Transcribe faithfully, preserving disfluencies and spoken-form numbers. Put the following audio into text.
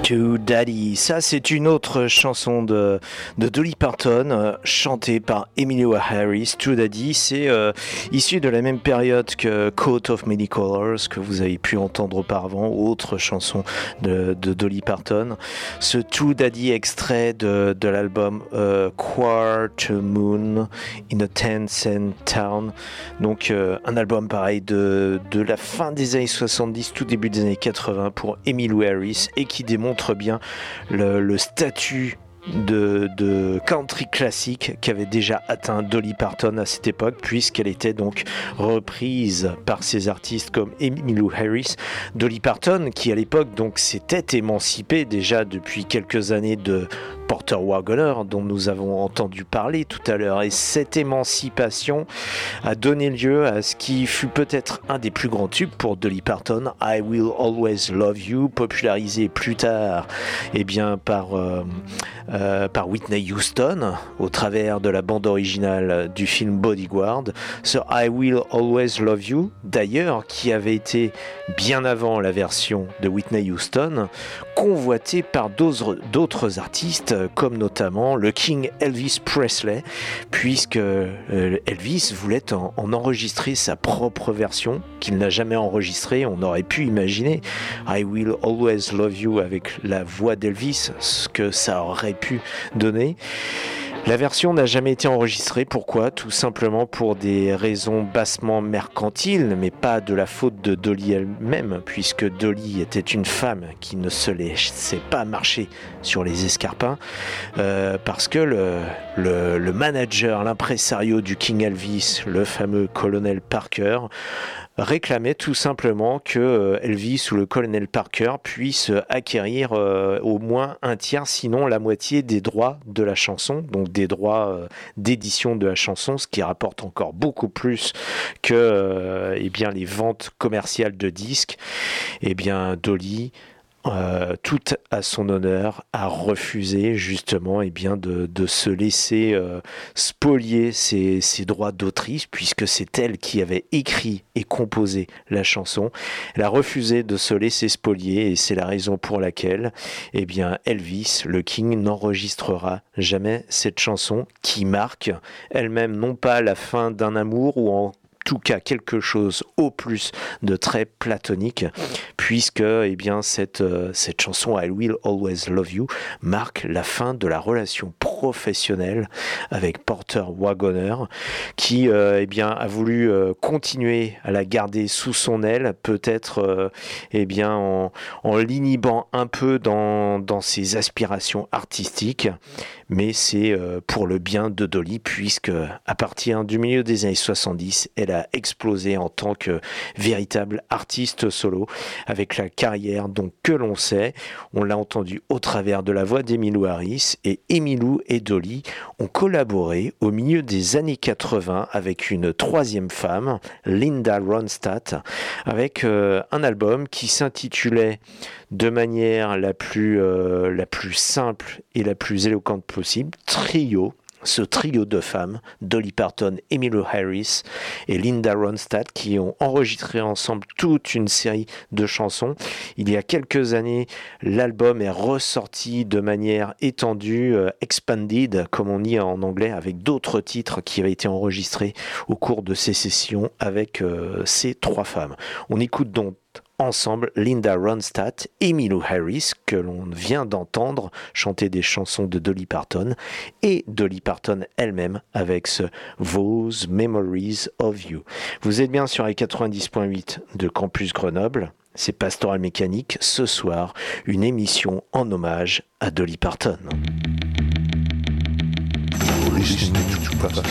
To Daddy, ça c'est une autre chanson de, de Dolly Parton, euh, chantée par Emmylou Harris. To Daddy, c'est euh, issu de la même période que Coat of Many Colors, que vous avez pu entendre auparavant, autre chanson de, de Dolly Parton. Ce To Daddy extrait de, de l'album euh, Quarter Moon in a Ten Cent Town, donc euh, un album pareil de, de la fin des années soixante-dix, tout début des années quatre-vingts pour Emmylou Harris, et qui démontre montre bien le, le statut de, de country classique qu'avait déjà atteint Dolly Parton à cette époque, puisqu'elle était donc reprise par ces artistes comme Emmylou Harris. Dolly Parton, qui à l'époque donc s'était émancipée déjà depuis quelques années de Porter Wagoner, dont nous avons entendu parler tout à l'heure, et cette émancipation a donné lieu à ce qui fut peut-être un des plus grands tubes pour Dolly Parton, I Will Always Love You, popularisé plus tard eh bien, par, euh, euh, par Whitney Houston au travers de la bande originale du film Bodyguard. Ce I Will Always Love You, d'ailleurs, qui avait été bien avant la version de Whitney Houston, convoité par d'autres, d'autres artistes, comme notamment le King Elvis Presley, puisque euh, Elvis voulait en, en enregistrer sa propre version, qu'il n'a jamais enregistrée. On aurait pu imaginer I Will Always Love You avec la voix d'Elvis, ce que ça aurait pu donner. La version n'a jamais été enregistrée. Pourquoi ? Tout simplement pour des raisons bassement mercantiles, mais pas de la faute de Dolly elle-même, puisque Dolly était une femme qui ne se laissait pas marcher sur les escarpins, euh, parce que le, le, le manager, l'impresario du King Elvis, le fameux colonel Parker, réclamait tout simplement que Elvis ou le colonel Parker puisse acquérir euh, au moins un tiers, sinon la moitié des droits de la chanson, donc des droits euh, d'édition de la chanson, ce qui rapporte encore beaucoup plus que euh, eh bien, les ventes commerciales de disques. Eh bien, Dolly, Euh, tout à son honneur, a refusé justement eh bien, de, de se laisser euh, spolier ses, ses droits d'autrice, puisque c'est elle qui avait écrit et composé la chanson. Elle a refusé de se laisser spolier, et c'est la raison pour laquelle eh bien, Elvis, le King, n'enregistrera jamais cette chanson qui marque elle-même non pas la fin d'un amour, ou en tout cas quelque chose au plus de très platonique, puisque eh bien, cette, euh, cette chanson I Will Always Love You marque la fin de la relation professionnelle avec Porter Wagoner, qui euh, eh bien, a voulu euh, continuer à la garder sous son aile, peut-être euh, eh bien, en, en l'inhibant un peu dans, dans ses aspirations artistiques, mais c'est euh, pour le bien de Dolly, puisque à partir du milieu des années soixante-dix, elle a explosé en tant que véritable artiste solo, avec la carrière donc que l'on sait. On l'a entendu au travers de la voix d'Emmylou Harris, et Emmylou et Dolly ont collaboré au milieu des années quatre-vingts avec une troisième femme, Linda Ronstadt, avec euh, un album qui s'intitulait de manière la plus, euh, la plus simple et la plus éloquente possible, Trio. Ce trio de femmes, Dolly Parton, Emmylou Harris et Linda Ronstadt, qui ont enregistré ensemble toute une série de chansons. Il y a quelques années, l'album est ressorti de manière étendue, euh, expanded, comme on dit en anglais, avec d'autres titres qui avaient été enregistrés au cours de ces sessions avec euh, ces trois femmes. On écoute donc ensemble Linda Ronstadt, Emmylou Harris, que l'on vient d'entendre chanter des chansons de Dolly Parton, et Dolly Parton elle-même avec ce Those Memories of You. Vous êtes bien sur les quatre-vingt-dix point huit de Campus Grenoble, c'est Pastoral Mécanique. Ce soir, une émission en hommage à Dolly Parton.